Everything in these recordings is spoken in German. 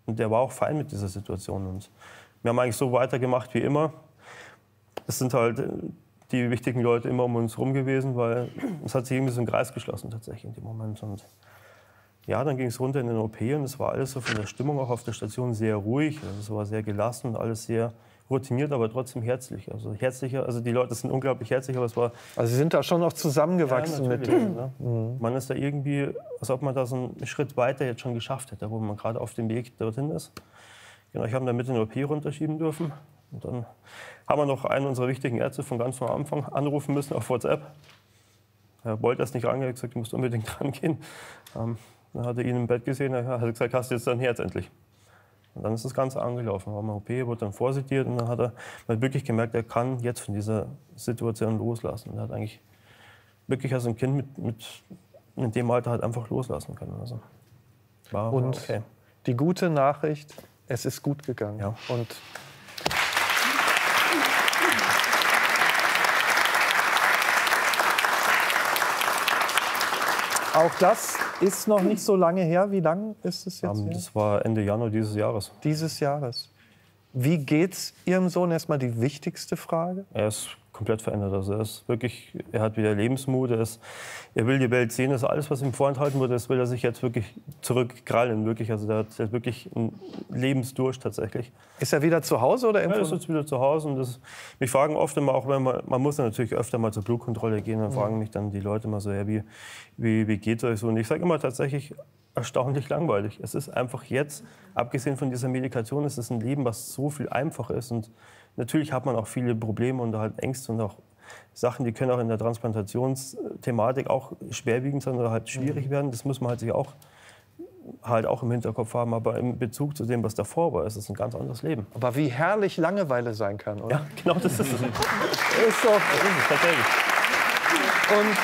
Und der war auch fein mit dieser Situation. Und wir haben eigentlich so weitergemacht wie immer. Es sind halt die wichtigen Leute immer um uns herum gewesen, weil es hat sich irgendwie so ein Kreis geschlossen tatsächlich in dem Moment. Und ja, dann ging es runter in den OP und es war alles so von der Stimmung auch auf der Station sehr ruhig. Also es war sehr gelassen, alles sehr routiniert, aber trotzdem herzlich. Also herzlicher, also die Leute sind unglaublich herzlich, aber es war... Also Sie sind da schon noch zusammengewachsen mit denen. Ne? Man ist da irgendwie, als ob man da so einen Schritt weiter jetzt schon geschafft hätte, wo man gerade auf dem Weg dorthin ist. Genau, ich habe dann mit in den OP runterschieben dürfen. Und dann haben wir noch einen unserer wichtigen Ärzte von ganz am Anfang anrufen müssen auf WhatsApp. Er wollte erst nicht rangehen, er hat gesagt, du musst unbedingt rangehen. Dann hat er ihn im Bett gesehen, er hat gesagt, hast du jetzt dein Herz endlich? Und dann ist das Ganze angelaufen. War mal OP, wurde dann vorsediert und dann hat er wirklich gemerkt, er kann jetzt von dieser Situation loslassen. Er hat eigentlich wirklich als ein Kind in dem Alter halt einfach loslassen können. Also war okay. Die gute Nachricht, es ist gut gegangen. Ja. Und auch das ist noch nicht so lange her. Wie lang ist es jetzt her? Das war Ende Januar dieses Jahres. Dieses Jahres. Wie geht's Ihrem Sohn? Erstmal die wichtigste Frage. Er ist komplett verändert. Also er hat wieder Lebensmut. Er will die Welt sehen. Das ist alles, was ihm vorenthalten wurde, das will er sich jetzt wirklich zurückkrallen. Wirklich. Also der hat wirklich einen Lebensdurst tatsächlich. Ist er wieder zu Hause oder irgendwo? Er ist jetzt wieder zu Hause. Und mich fragen oft immer, auch wenn man muss ja natürlich öfter mal zur Blutkontrolle gehen, dann fragen mich dann die Leute immer so, ja, wie geht es euch so? Und ich sage immer tatsächlich, erstaunlich langweilig. Es ist einfach jetzt, abgesehen von dieser Medikation, es ist ein Leben, was so viel einfacher ist. Und natürlich hat man auch viele Probleme und halt Ängste und auch Sachen, die können auch in der Transplantationsthematik auch schwerwiegend sein oder halt schwierig werden. Das muss man halt sich auch im Hinterkopf haben. Aber im Bezug zu dem, was davor war, ist es ein ganz anderes Leben. Aber wie herrlich Langeweile sein kann, oder? Ja, genau, das ist es. Ist doch. Das ist es tatsächlich. Und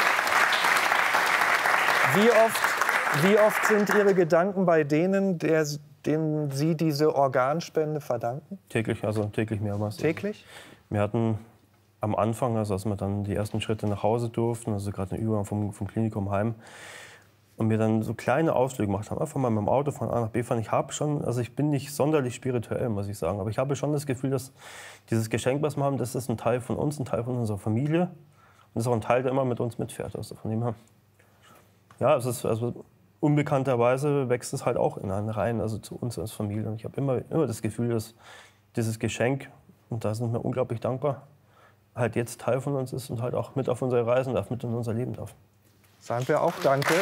wie oft sind Ihre Gedanken bei denen, denen Sie diese Organspende verdanken? Täglich, also täglich mehrmals. Täglich? Wir hatten am Anfang, also als wir dann die ersten Schritte nach Hause durften, also gerade den Übergang vom Klinikum heim, und wir dann so kleine Ausflüge gemacht haben, einfach mal mit dem Auto von A nach B fahren. Ich bin nicht sonderlich spirituell, muss ich sagen, aber ich habe schon das Gefühl, dass dieses Geschenk, was wir haben, das ist ein Teil von uns, ein Teil von unserer Familie. Und das ist auch ein Teil, der immer mit uns mitfährt. Also von dem her, ja, es ist, also unbekannterweise wächst es halt auch in einen rein, also zu uns als Familie. Und ich habe immer das Gefühl, dass dieses Geschenk, und da sind wir unglaublich dankbar, halt jetzt Teil von uns ist und halt auch mit auf unsere Reisen darf, mit in unser Leben darf. Sagen wir auch Danke.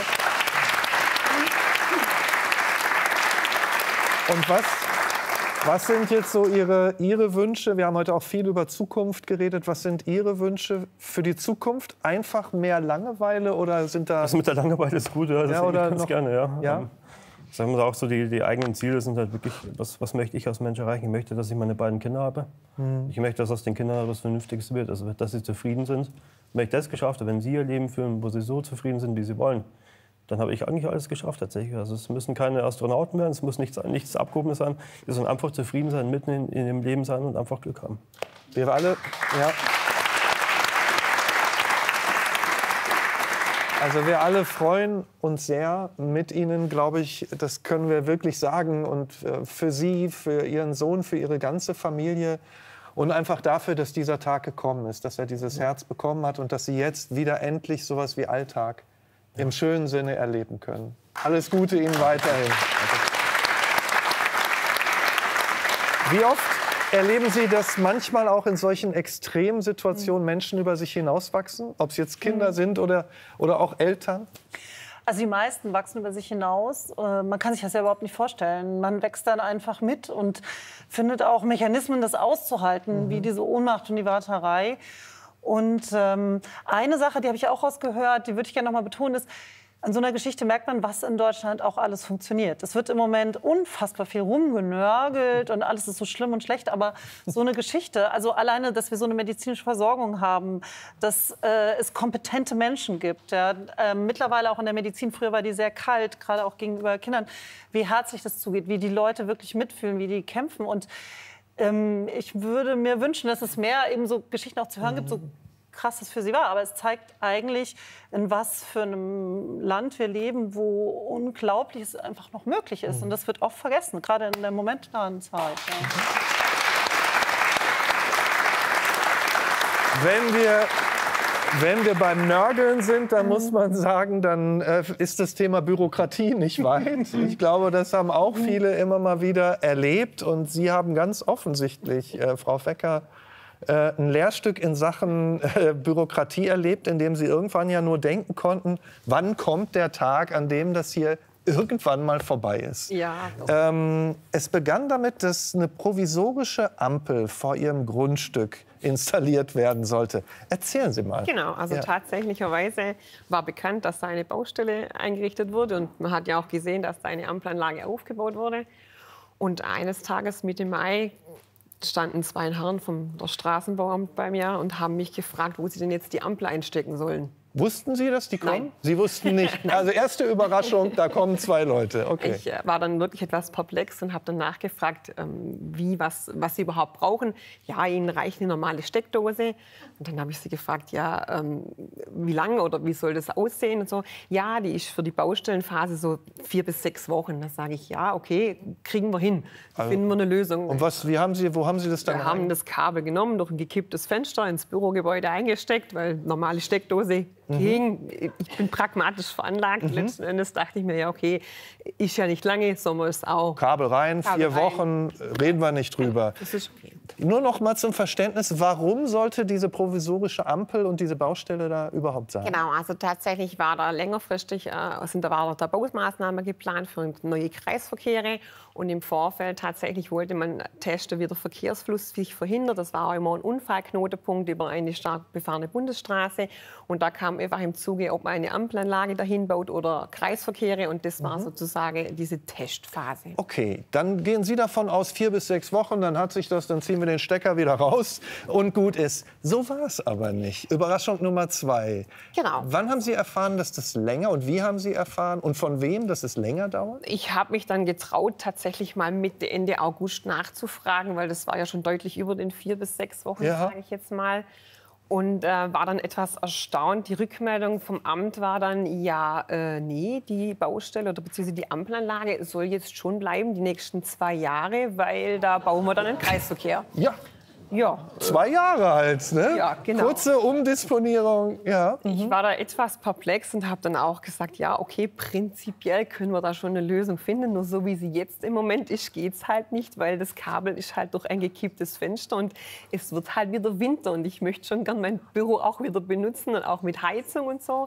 Und was sind jetzt so Ihre Wünsche? Wir haben heute auch viel über Zukunft geredet. Was sind Ihre Wünsche für die Zukunft? Einfach mehr Langeweile oder sind da... Das mit der Langeweile ist gut, ja, das ja, sehe ich oder ganz noch, gerne, ja. Ja? Sagen wir auch so, die eigenen Ziele sind halt wirklich, was möchte ich als Mensch erreichen? Ich möchte, dass ich meine beiden Kinder habe. Ich möchte, dass aus den Kindern etwas Vernünftiges wird, also dass sie zufrieden sind. Wenn ich das geschafft habe, wenn sie ihr Leben führen, wo sie so zufrieden sind, wie sie wollen, dann habe ich eigentlich alles geschafft tatsächlich. Also es müssen keine Astronauten werden, es muss nichts Abgehobenes sein. Wir sollen einfach zufrieden sein, mitten in dem Leben sein und einfach Glück haben. Wir alle, ja. Also wir alle freuen uns sehr mit Ihnen, glaube ich, das können wir wirklich sagen. Und für Sie, für Ihren Sohn, für Ihre ganze Familie und einfach dafür, dass dieser Tag gekommen ist, dass er dieses Herz bekommen hat und dass Sie jetzt wieder endlich sowas wie Alltag im schönen Sinne erleben können. Alles Gute Ihnen weiterhin. Wie oft erleben Sie, dass manchmal auch in solchen extremen Situationen Menschen über sich hinauswachsen? Ob es jetzt Kinder sind oder auch Eltern? Also die meisten wachsen über sich hinaus. Man kann sich das ja überhaupt nicht vorstellen. Man wächst dann einfach mit und findet auch Mechanismen, das auszuhalten, wie diese Ohnmacht und die Warterei. Und eine Sache, die habe ich auch rausgehört, die würde ich gerne noch mal betonen, ist, an so einer Geschichte merkt man, was in Deutschland auch alles funktioniert. Es wird im Moment unfassbar viel rumgenörgelt und alles ist so schlimm und schlecht. Aber so eine Geschichte, also alleine, dass wir so eine medizinische Versorgung haben, dass es kompetente Menschen gibt. Ja, mittlerweile auch in der Medizin, früher war die sehr kalt, gerade auch gegenüber Kindern, wie herzlich das zugeht, wie die Leute wirklich mitfühlen, wie die kämpfen. Und ich würde mir wünschen, dass es mehr eben so Geschichten auch zu hören gibt, so krass das für sie war. Aber es zeigt eigentlich, in was für einem Land wir leben, wo Unglaubliches einfach noch möglich ist. Und das wird oft vergessen, gerade in der momentanen Zeit. Ja. Wenn wir beim Nörgeln sind, dann muss man sagen, dann ist das Thema Bürokratie nicht weit. Ich glaube, das haben auch viele immer mal wieder erlebt. Und Sie haben ganz offensichtlich, Frau Fecker, ein Lehrstück in Sachen Bürokratie erlebt, in dem Sie irgendwann ja nur denken konnten, wann kommt der Tag, an dem das hier irgendwann mal vorbei ist. Ja. Es begann damit, dass eine provisorische Ampel vor Ihrem Grundstück installiert werden sollte. Erzählen Sie mal. Genau, also tatsächlicherweise war bekannt, dass da eine Baustelle eingerichtet wurde. Und man hat ja auch gesehen, dass da eine Ampelanlage aufgebaut wurde. Und eines Tages Mitte Mai standen 2 Herren vom Straßenbauamt bei mir und haben mich gefragt, wo sie denn jetzt die Ampel einstecken sollen. Wussten Sie, dass die kommen? Nein. Sie wussten nicht. Also erste Überraschung, da kommen 2 Leute. Okay. Ich war dann wirklich etwas perplex und habe dann nachgefragt, was sie überhaupt brauchen. Ja, ihnen reicht eine normale Steckdose. Und dann habe ich sie gefragt, ja, wie lange oder wie soll das aussehen? Und so, ja, die ist für die Baustellenphase so 4 bis 6 Wochen. Da sage ich, ja, okay, kriegen wir hin. Finden wir eine Lösung. Und wo haben Sie das dann? Wir haben das Kabel genommen, durch ein gekipptes Fenster ins Bürogebäude eingesteckt, weil normale Steckdose ging. Ich bin pragmatisch veranlagt. Letzten Endes dachte ich mir, ja, okay, ist ja nicht lange, Sommer ist auch. Kabel rein, 4 Wochen, reden wir nicht drüber. Das ist okay. Nur noch mal zum Verständnis, warum sollte diese provisorische Ampel und diese Baustelle da überhaupt sein? Genau, also tatsächlich war da längerfristig war da Baumaßnahmen geplant für neue Kreisverkehre. Und im Vorfeld tatsächlich wollte man testen, wie der Verkehrsfluss sich verhindert. Das war auch immer ein Unfallknotenpunkt über eine stark befahrene Bundesstraße. Und da kam einfach im Zuge, ob man eine Ampelanlage dahin baut oder Kreisverkehre. Und das war sozusagen diese Testphase. Okay, dann gehen Sie davon aus, 4 bis 6 Wochen, dann hat sich das, dann ziehen wir den Stecker wieder raus und gut ist. So war es aber nicht. Überraschung Nummer 2. Genau. Wann haben Sie erfahren, dass das länger, und wie haben Sie erfahren und von wem, dass es länger dauert? Ich habe mich dann getraut, tatsächlich mal Mitte, Ende August nachzufragen, weil das war ja schon deutlich über den 4 bis 6 Wochen, sage ich jetzt mal. Und war dann etwas erstaunt. Die Rückmeldung vom Amt war dann, ja, nee, die Baustelle oder beziehungsweise die Ampelanlage soll jetzt schon bleiben, die nächsten 2 Jahre, weil da bauen wir dann einen Kreisverkehr. Ja. Ja. 2 Jahre halt, ne? Ja, genau. Kurze Umdisponierung, ja. Ich war da etwas perplex und habe dann auch gesagt, ja, okay, prinzipiell können wir da schon eine Lösung finden. Nur so wie sie jetzt im Moment ist, geht es halt nicht, weil das Kabel ist halt durch ein gekipptes Fenster und es wird halt wieder Winter. Und ich möchte schon gern mein Büro auch wieder benutzen und auch mit Heizung und so.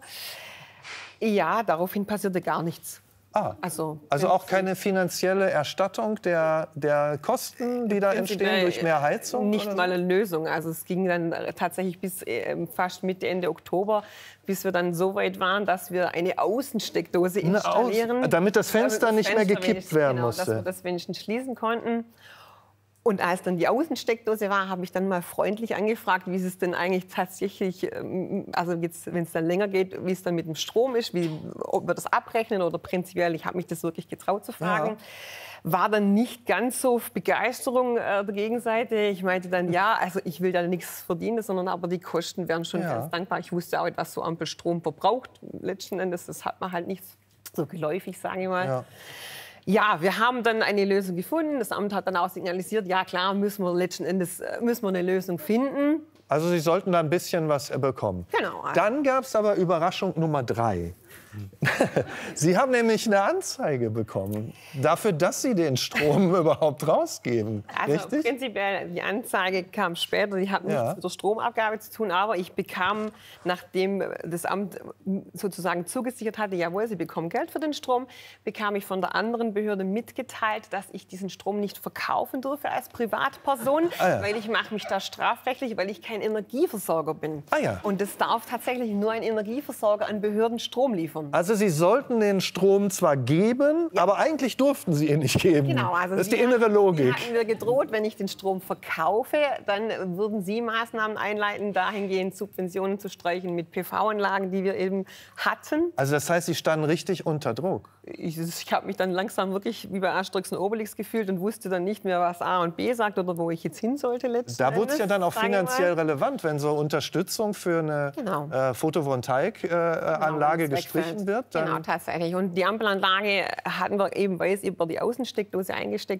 Ja, daraufhin passierte gar nichts. Also auch keine finanzielle Erstattung der Kosten, die da entstehen durch mehr Heizung? Nicht mal eine Lösung. Also es ging dann tatsächlich bis fast Mitte, Ende Oktober, bis wir dann so weit waren, dass wir eine Außensteckdose installieren. Damit das Fenster nicht mehr gekippt werden musste. Dass wir das wenigstens schließen konnten. Und als dann die Außensteckdose war, habe ich dann mal freundlich angefragt, wie es denn eigentlich tatsächlich, also jetzt, wenn es dann länger geht, wie es dann mit dem Strom ist, ob wir das abrechnen oder prinzipiell. Ich habe mich das wirklich getraut zu fragen. Ja. War dann nicht ganz so Begeisterung der Gegenseite. Ich meinte dann, ja, also ich will da nichts verdienen, sondern aber die Kosten wären schon ganz dankbar. Ich wusste auch, was so Ampelstrom verbraucht. Letzten Endes, das hat man halt nicht so geläufig, sage ich mal. Ja. Ja, wir haben dann eine Lösung gefunden. Das Amt hat dann auch signalisiert, ja klar, müssen wir letzten Endes eine Lösung finden. Also Sie sollten da ein bisschen was bekommen. Genau. Dann gab es aber Überraschung Nummer 3. Sie haben nämlich eine Anzeige bekommen dafür, dass Sie den Strom überhaupt rausgeben. Also richtig? Prinzipiell, die Anzeige kam später, die hat nichts mit der Stromabgabe zu tun, aber ich bekam, nachdem das Amt sozusagen zugesichert hatte, jawohl, Sie bekommen Geld für den Strom, bekam ich von der anderen Behörde mitgeteilt, dass ich diesen Strom nicht verkaufen dürfe als Privatperson, weil ich mache mich da strafrechtlich, weil ich kein Energieversorger bin. Und es darf tatsächlich nur ein Energieversorger an Behörden Strom liefern. Also Sie sollten den Strom zwar geben, aber eigentlich durften Sie ihn nicht geben. Genau, also das ist die innere Logik. Sie hatten mir gedroht, wenn ich den Strom verkaufe, dann würden Sie Maßnahmen einleiten, dahingehend Subventionen zu streichen mit PV-Anlagen, die wir eben hatten. Also das heißt, Sie standen richtig unter Druck. ich habe mich dann langsam wirklich wie bei Asterix und Obelix gefühlt und wusste dann nicht mehr, was A und B sagt oder wo ich jetzt hin sollte letzten Da wurde es ja Endes, dann auch sage ich finanziell mal. relevant, wenn so Unterstützung für eine Genau. Photovoltaikanlage Genau, gestrichen wird. Dann Genau, tatsächlich. Und die Ampelanlage hatten wir eben, weil es über die Außensteckdose eingesteckt